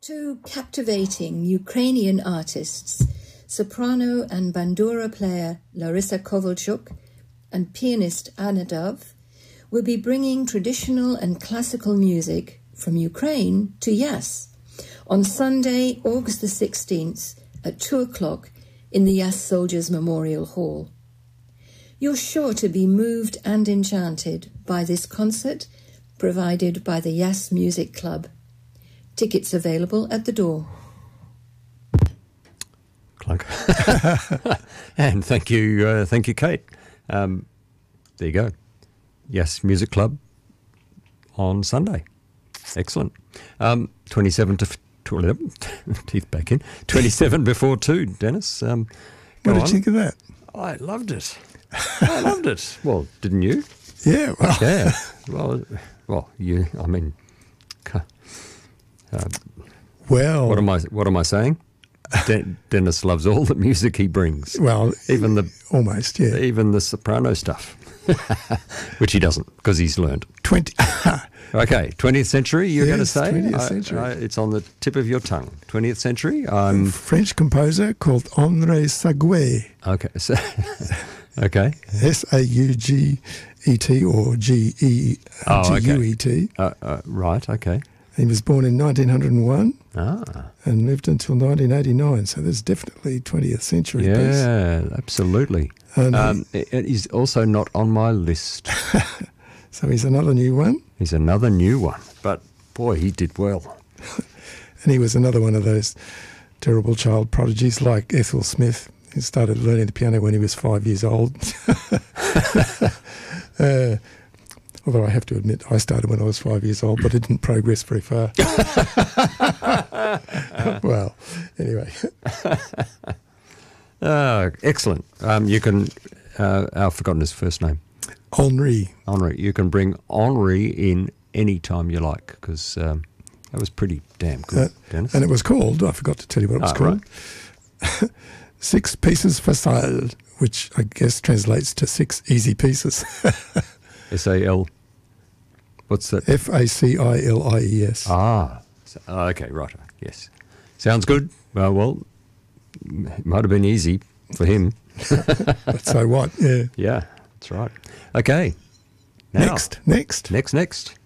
Two captivating Ukrainian artists, soprano and bandura player Larissa Kovalchuk and pianist Anna Dove, will be bringing traditional and classical music from Ukraine to Yas on Sunday, August the 16th at 2 o'clock in the Yas Soldiers Memorial Hall. You're sure to be moved and enchanted by this concert provided by the Yas Music Club. Tickets available at the door. Clunk. And thank you, Kate. There you go. Yes, Music Club on Sunday. Excellent. 27 to teeth back in. 27 before 2, Dennis. What did you think of that? I loved it. I loved it. Well, didn't you? Yeah. Well. Yeah. Well, you. I mean. Well, what am I saying? Dennis loves all the music he brings. Well, even the soprano stuff, which he doesn't because he's learned. 20th century. You're going to say 20th century. It's on the tip of your tongue. 20th century. French composer called André Saguet. Okay. So, okay. Sauget or Guet. Right. Okay. He was born in 1901 and lived until 1989, so there's definitely 20th century piece. Yeah, absolutely. And he's also not on my list. So he's another new one? He's another new one, but boy, he did well. And he was another one of those terrible child prodigies like Ethel Smith. He started learning the piano when he was 5 years old. Although I have to admit, I started when I was 5 years old, but it didn't progress very far. Well, anyway. Excellent. You can, I've forgotten his first name. Henri. You can bring Henri in any time you like, because that was pretty damn good, Dennis. And it was called, I forgot to tell you what it was called, right. 6 Pieces Facile, which I guess translates to 6 easy pieces. S-A-L... What's that? F-A-C-I-L-I-E-S. Okay, right. Yes. Sounds good. Well, it might have been easy for him. But so what? Yeah. Yeah, that's right. Okay. Now, Next. Next.